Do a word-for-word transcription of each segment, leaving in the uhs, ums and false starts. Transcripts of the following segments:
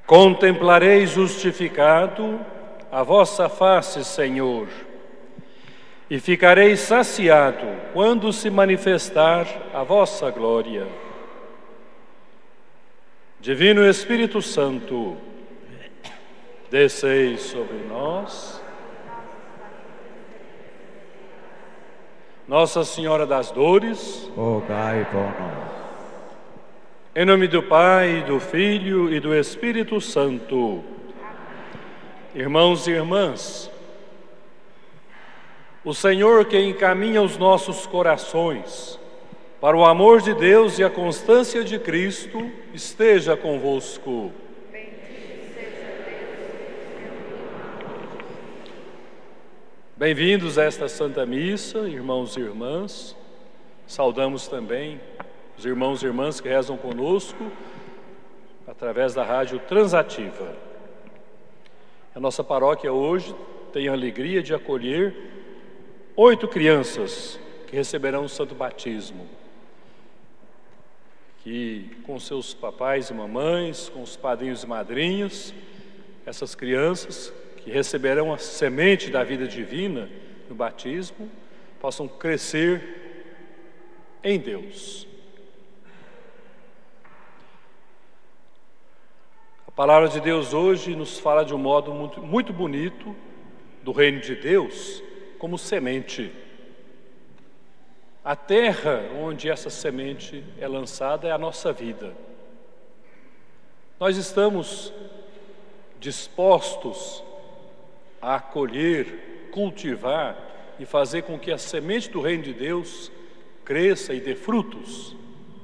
Contemplarei justificado a vossa face, Senhor, e ficarei saciado quando se manifestar a vossa glória. Divino Espírito Santo, descei sobre nós. Nossa Senhora das Dores, rogai por nós. Em nome do Pai, do Filho e do Espírito Santo. Irmãos e irmãs, o Senhor que encaminha os nossos corações para o amor de Deus e a constância de Cristo, esteja convosco. Bem-vindos a esta Santa Missa, irmãos e irmãs. Saudamos também os irmãos e irmãs que rezam conosco através da rádio Transativa. A nossa paróquia hoje tem a alegria de acolher oito crianças que receberão o santo batismo, que com seus papais e mamães, com os padrinhos e madrinhas, essas crianças que receberão a semente da vida divina no batismo, possam crescer em Deus. A palavra de Deus hoje nos fala de um modo muito, muito bonito do reino de Deus como semente. A terra onde essa semente é lançada é a nossa vida. Nós estamos dispostos a acolher, cultivar e fazer com que a semente do reino de Deus cresça e dê frutos.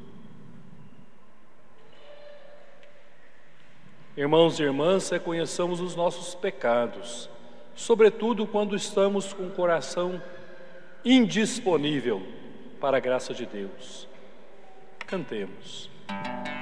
Irmãos e irmãs, reconheçamos os nossos pecados, sobretudo quando estamos com o coração indisponível para a graça de Deus. Cantemos.